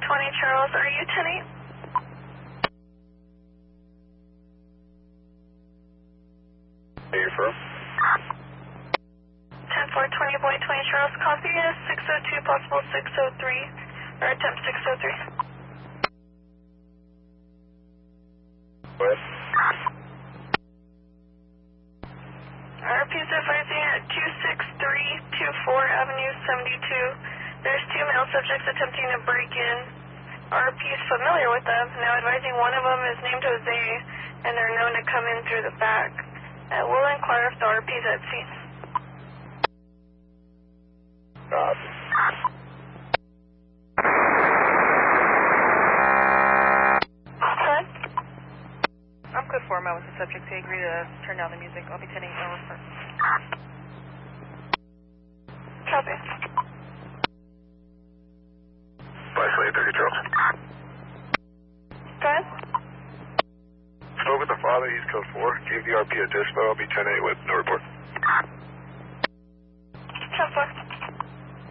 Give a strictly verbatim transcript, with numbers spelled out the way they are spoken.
twenty Charles, are you ten eight? Where are you from? ten four twenty Boy twenty Charles, copy is six oh two, possible six oh three, or attempt six oh three. What? R P is advising at two six three two four Avenue seventy-two. There's two male subjects attempting to break in. R P is familiar with them, now advising one of them is named Jose, and they're known to come in through the back. Uh, we'll inquire if the R P is at scene. Copy. What? I'm code four, I'm out with the subject. They agree to turn down the music. I'll be ten eight over for. Copy. five eight thirty Charles. Go ahead. Spoke with the father, he's code four. Gave the R P a dispatch, I'll be ten eight with no report.